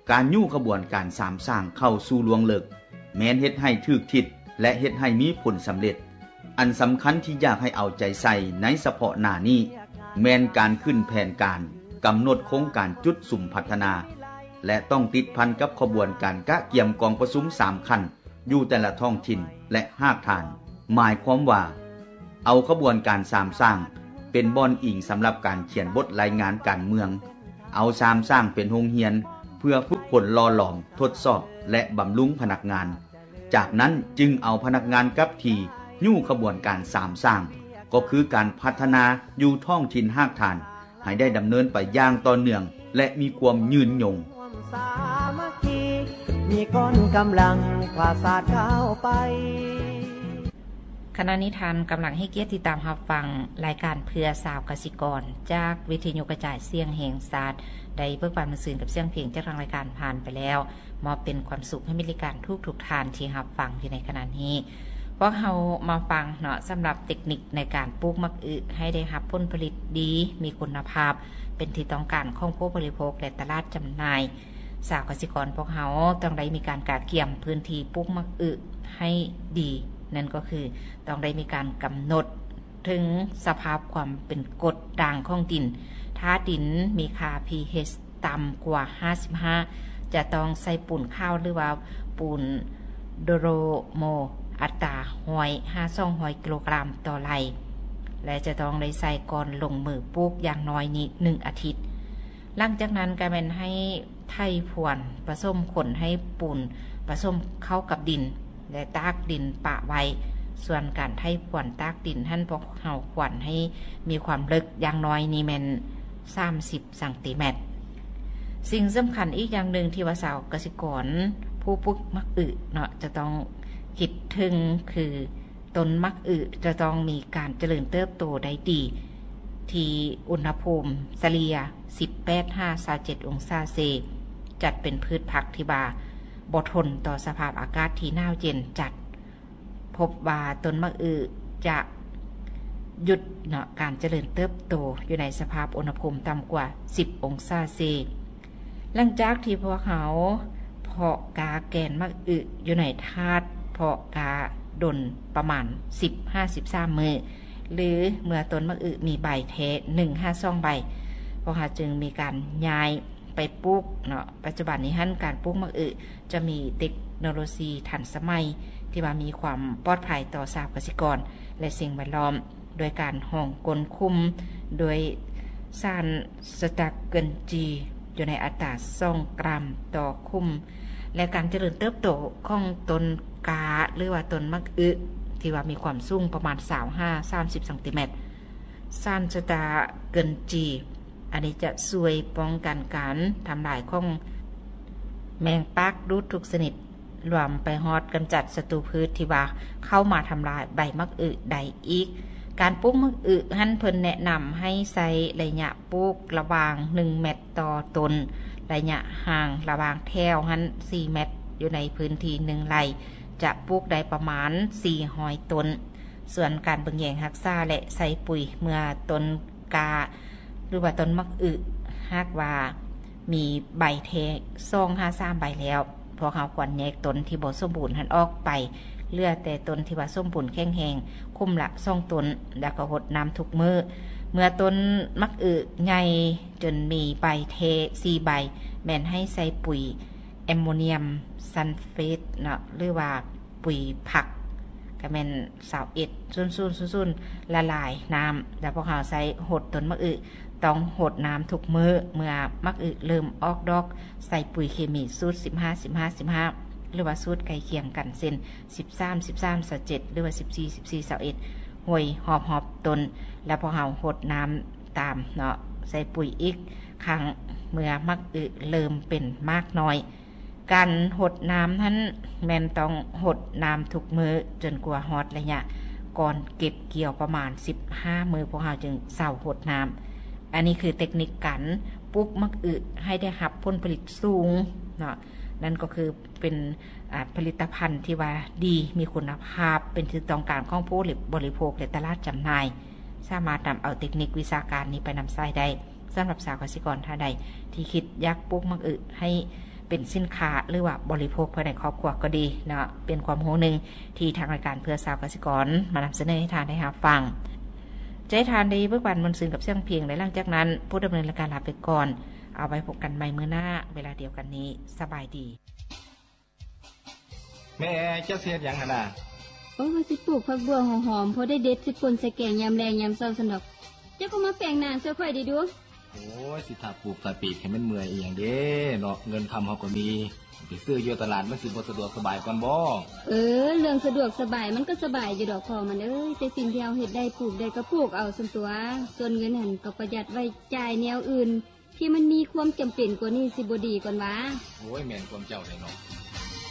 การยู่ขบวนการสามสร้างเข้าสู่ลวงเลิกแม้นเฮ็ดให้ถูกทิศและเฮ็ดให้มีผลสำเร็จอันสำคัญที่อยากให้เอาใจใส่ในเฉพาะหน้านี้แม้นการขึ้นแผนการกำหนดโครงการจุดสุ่มพัฒนาและต้องติดพันกับขบวนการกะเกี่ยมกองประชุม3ขั้นอยู่แต่ละท้องถิ่นและหากฐานหมายความว่าเอาขบวนการสามสร้างเป็นบ่อนอิงสำหรับการเขียนบทรายงานการเมืองเอาสามสร้างเป็นโรงเรียนเพื่อฝึกฝนหล่อหลอมทดสอบและบำรุงพนักงานจากนั้นจึงเอาพนักงานกับที่ยู่ขบวนการสามสร้างก็คือการพัฒนาอยู่ท้องถิ่นหากฐานให้ได้ดำเนินไปอย่างต่อเนื่องและมีความยืนยงมีก้นกำลังขวาศาสตร์ก้าวไปคณะนิทานกำลังให้เกียรติติดตามรับฟังรายการเพื่อสาวกสิกรจากวิทยุกระจายเสียงแห่งศาสตร์ได้เบิกบานมาสื่นกับเสียงเพลงจากทางรายการผ่านไปแล้วมอบเป็นความสุขให้บริการทุกทานที่รับฟังอยู่ในขณะนี้พวกเรามาฟังเนาะสำหรับเทคนิคในการปลูกมักอึให้ได้รับผลผลิตดีมีคุณภาพเป็นที่ต้องการของผู้บริโภคและตลาดจำหน่ายสาวกสิกรพวกเราต้องได้มีการกาเกี่ยมพื้นที่ปลูกมักอึให้ดีนั่นก็คือต้องได้มีการกำหนดถึงสภาพความเป็นกรดด่างของดินถ้าดินมีค่า pH ต่ำกว่า55จะต้องใส่ปูนข้าวหรือว่าปูนโดโรโมอัตราหอย500กิโลกรัมต่อไร่และจะต้องได้ใส่ก่อนลงมือปลูกอย่างน้อยนี้1อาทิตย์หลังจากนั้นก็เป็นให้ไถพรวนผสมขนให้ปูนผสมเข้ากับดินและตากดินปะไว้ส่วนการไถพรวนตากดินท่านพวกเฮาควรให้มีความลึกอย่างน้อยนี่แม่น30ซมสิ่งสำคัญอีกอย่างหนึ่งที่ว่าสาวกสิกรผู้ปลูกมักอึเนาะจะต้องคิดถึงคือต้นมักอึจะต้องมีการเจริญเติบโตได้ดีที่อุณหภูมิเฉลี่ย 18-27 องศาเซลเซียสจัดเป็นพืชผักที่บ่ทนต่อสภาพอากาศที่หนาวเย็นจัดพบว่าต้นมะอึจะหยุดเนาะการเจริญเติบโตอยู่ในสภาพอุณหภูมิต่ำกว่า10องศาเซลเซียสหลังจากที่พวกเขาเพาะกาแกนมะอึอยู่ในธาตุเพาะกาดนประมาณ 10-13 มื้อหรือเมื่อต้นมะอึมีใบแท้ 1-2 ใบพวกเขาจึงมีการย้ายไปปลูกเนาะปัจจุบันนี้ฮั่นการปลูกมะอึจะมีเทคโนโลยีทันสมัยที่ว่ามีความปลอดภัยต่อสาวกสิกรและสิ่งแวดล้อมโดยการห้องกลคุมโดยสารสแตกเกินจีอยู่ในอัตรา2 กรัมต่อคุมและการเจริญเติบโตของต้นกาหรือว่าต้นมะอึที่ว่ามีความสูงประมาณ25-30 ซมสารสแตกเกินจีอันนี้จะช่วยป้องกันการทำลายของแมงปักดูดทุกชนิดรวมไปฮอดกำจัดศัตรูพืชที่ว่าเข้ามาทำลายใบมะอึได้อีกการปลูกมะอึหั่นเพิ่นแนะนำให้ใช้ระยะปลูกระหว่าง1เมตรต่อต้นระยะห่างระหว่างแถวหั่น4เมตรอยู่ในพื้นที่1ไร่จะปลูกได้ประมาณ400ต้นส่วนการเบิ่งแยงรักษาและใส่ปุ๋ยเมื่อต้นกาหรือว่าต้นมะอึหากว่ามีใบแทง2-3 ใบแล้วพวกเขาควรแยกต้นที่บ่สมบูรณ์หันออกไปเหลือแต่ต้นที่ว่าสมบูรณ์แข็งแรงคุมละ2ต้นแล้วก็รดน้ำทุกมื้อเมื่อต้นมะอึใหญ่จนมีใบแท4ใบแม่นให้ใส่ปุ๋ยแอมโมเนียมซัลเฟตเนาะหรือว่าปุ๋ยผักก็แม่น21ซุ่นๆละลายน้ำแล้วพวกเขาใส่หดต้นมะอึต้องหดน้ำทุกมื้อเมื่อมะอึเริ่มออกดอกใส่ปุ๋ยเคมีสูตร15-15-15หรือว่าสูตรใกล้เคียงกันเส้น13-13-7หรือว่า14-14-21ห่วยหอบต้นแล้วพอเฮาหดน้ำตามเนาะใส่ปุ๋ยอีกครั้งเมื่อมะอึเริ่มเป็นมากน้อยการหดน้ำนั้นแม่นต้องหดน้ำทุกมื้อจนกว่าฮอดระยะก่อนเก็บเกี่ยวประมาณ15มื้อพวกเฮาจึงเซาหดน้ำอันนี้คือเทคนิคการปลูกมะอึให้ได้รับผลผลิตสูงเนาะนั่นก็คือเป็นผลิตภัณฑ์ที่ว่าดีมีคุณภาพเป็นที่ต้องการของผู้บริโภคและตลาดจำหน่ายสามารถนำเอาเทคนิควิชาการนี้ไปนำใช้ได้สำหรับสาวกสิกรท่านใดที่คิดอยากปลูกมะอึให้เป็นสินค้าหรือว่าบริโภคภายในครอบครัวก็ดีเนาะเป็นความรู้นึงที่ทางรายการเพื่อชาวเกษตรกรมานำเสนอให้ทานได้รับฟังใจทานดีเบิกบานมนต์ซื่นกับเสียงเพลงและหลังจากนั้นผู้ดำเนินรายการลาไปก่อนเอาไว้พบกันใหม่มื้อหน้าเวลาเดียวกันนี้สบายดีแม่เจ้าเสียดหยังหั่นน่ะโอ้ว่าสิปลูกผักบัวหอมๆพอได้เด็ดสิป่นใส่แกงยามแลงยามเช้าซั่นดอกเจ้าก็มาแปลงหน้าช่วยค่อยดีดูโอ้ยสิถ้าปลูกใส่ปีกให้มันเมื่อยอีหยังเด้เนาะเงินคำเฮาก็มีไปซื้ออยู่ตลาดมันสิบ่สะดวกสบายก่อนบ่เรื่องสะดวกสบายมันก็สบายอยู่ดอกพอมันแต่สิ่งที่เฮาเฮ็ดได้ปลูกได้ก็ปลูกเอาซั่นตัวส่วนเงินหั่นก็ประหยัดไว้จ่ายแนวอื่นที่มันมีความจำเป็นกว่านี้สิบ่ดีก่อนวะโอ้ยแม่นความเจ้าได้เนาะ